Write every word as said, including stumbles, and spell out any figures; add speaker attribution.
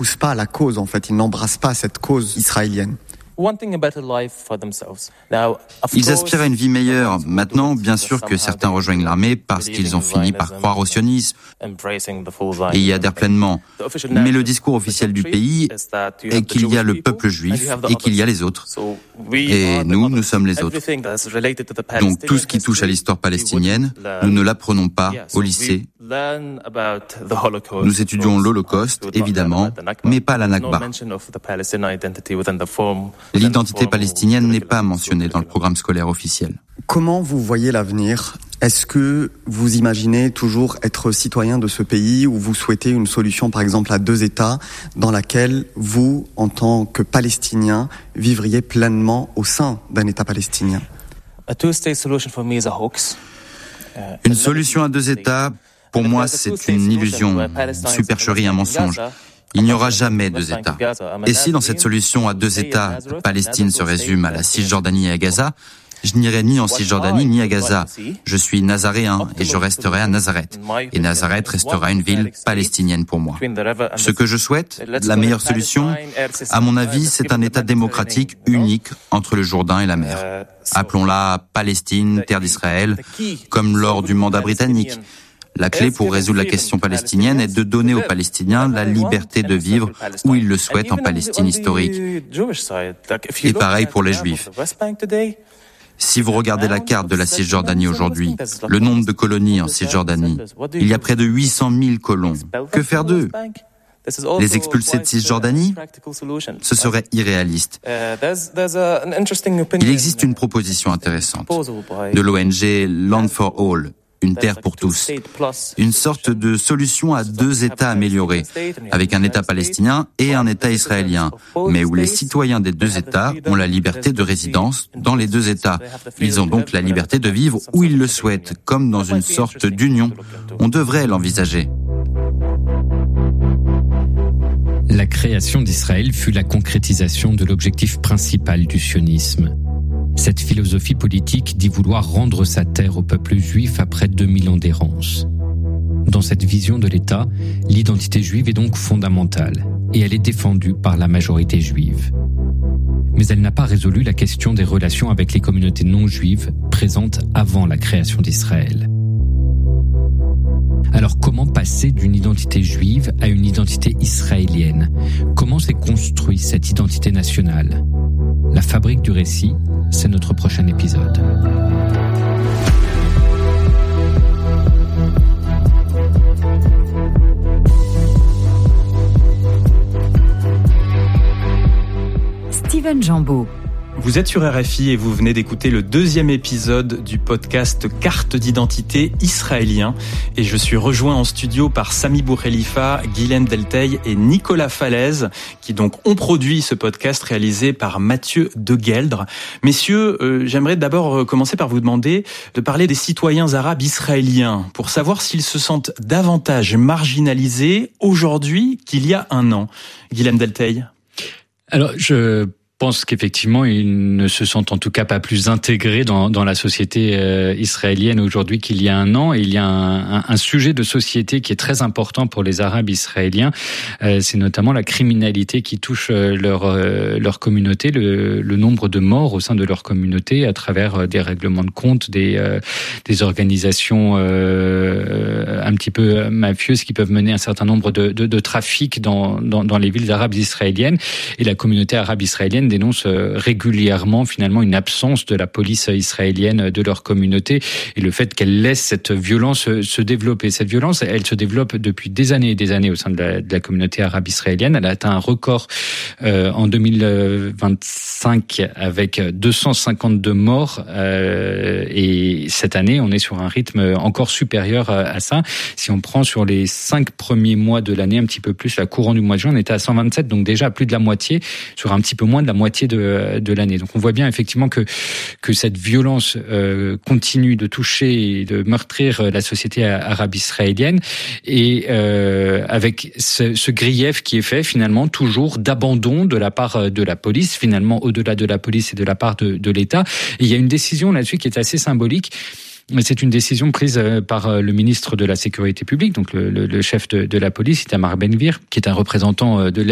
Speaker 1: n'épousent pas la cause, en fait. Ils n'embrassent pas cette cause israélienne.
Speaker 2: Ils aspirent à une vie meilleure. Maintenant, bien sûr que certains rejoignent l'armée parce qu'ils ont fini par croire au sionisme et y adhèrent pleinement. Mais le discours officiel du pays est qu'il y a le peuple juif et qu'il y a les autres. Et nous, nous sommes les autres. Donc tout ce qui touche à l'histoire palestinienne, nous ne l'apprenons pas au lycée. Nous étudions l'Holocauste, évidemment, mais pas la Nakba. L'identité palestinienne n'est pas mentionnée dans le programme scolaire officiel.
Speaker 1: Comment vous voyez l'avenir ? Est-ce que vous imaginez toujours être citoyen de ce pays ou vous souhaitez une solution, par exemple, à deux États dans laquelle vous, en tant que Palestinien, vivriez pleinement au sein d'un État palestinien ?
Speaker 2: Une solution à deux États, pour moi, c'est une illusion, une supercherie, un mensonge. Il n'y aura jamais deux États. Et si dans cette solution à deux États, la Palestine se résume à la Cisjordanie et à Gaza, je n'irai ni en Cisjordanie ni à Gaza. Je suis nazaréen et je resterai à Nazareth. Et Nazareth restera une ville palestinienne pour moi. Ce que je souhaite, la meilleure solution, à mon avis, c'est un État démocratique unique entre le Jourdain et la mer. Appelons-la Palestine, terre d'Israël, comme lors du mandat britannique. La clé pour résoudre la question palestinienne est de donner aux Palestiniens la liberté de vivre où ils le souhaitent en Palestine historique. Et pareil pour les Juifs. Si vous regardez la carte de la Cisjordanie aujourd'hui, le nombre de colonies en Cisjordanie, il y a près de huit cent mille colons. Que faire d'eux ? Les expulser de Cisjordanie ? Ce serait irréaliste. Il existe une proposition intéressante de l'O N G Land for All, une terre pour tous. Une sorte de solution à deux États améliorés, avec un État palestinien et un État israélien, mais où les citoyens des deux États ont la liberté de résidence dans les deux États. Ils ont donc la liberté de vivre où ils le souhaitent, comme dans une sorte d'union. On devrait l'envisager.
Speaker 3: La création d'Israël fut la concrétisation de l'objectif principal du sionisme. Cette philosophie politique dit vouloir rendre sa terre au peuple juif après deux mille ans d'errance. Dans cette vision de l'État, l'identité juive est donc fondamentale et elle est défendue par la majorité juive. Mais elle n'a pas résolu la question des relations avec les communautés non juives présentes avant la création d'Israël. Alors comment passer d'une identité juive à une identité israélienne ? Comment s'est construite cette identité nationale ? La fabrique du récit, c'est notre prochain épisode.
Speaker 4: Steven Jambeau.
Speaker 5: Vous êtes sur R F I et vous venez d'écouter le deuxième épisode du podcast Carte d'identité israélien. Et je suis rejoint en studio par Sami Boukhelifa, Guilhem Delteil et Nicolas Falaise, qui donc ont produit ce podcast réalisé par Mathieu Degueldre. Messieurs, euh, j'aimerais d'abord commencer par vous demander de parler des citoyens arabes israéliens, pour savoir s'ils se sentent davantage marginalisés aujourd'hui qu'il y a un an. Guilhem Delteil.
Speaker 3: Alors, je... Je pense qu'effectivement, ils ne se sentent en tout cas pas plus intégrés dans, dans la société euh, israélienne aujourd'hui qu'il y a un an. Et il y a un, un, un sujet de société qui est très important pour les Arabes israéliens. Euh, c'est notamment la criminalité qui touche euh, leur, euh, leur communauté, le, le nombre de morts au sein de leur communauté à travers euh, des règlements de compte, des, euh, des organisations euh, un petit peu mafieuses qui peuvent mener un certain nombre de, de, de trafics dans, dans, dans les villes arabes israéliennes. Et la communauté arabe israélienne dénoncent régulièrement finalement une absence de la police israélienne de leur communauté et le fait qu'elle laisse cette violence se développer. Cette violence, elle se développe depuis des années et des années au sein de la, de la communauté arabe israélienne. Elle a atteint un record euh, en deux mille vingt-cinq avec deux cent cinquante-deux morts euh, et cette année, on est sur un rythme encore supérieur à, à ça. Si on prend sur les cinq premiers mois de l'année, un petit peu plus, la courant du mois de juin, on était à cent vingt-sept, donc déjà plus de la moitié, sur un petit peu moins de la moitié de, de l'année. Donc on voit bien effectivement que que cette violence euh, continue de toucher et de meurtrir la société arabe israélienne et euh, avec ce, ce grief qui est fait finalement toujours d'abandon de la part de la police, finalement au-delà de la police et de la part de, de l'État. Et il y a une décision là-dessus qui est assez symbolique. C'est une décision prise par le ministre de la Sécurité publique, donc le, le, le chef de, de la police, Itamar Ben-Gvir, qui est un représentant de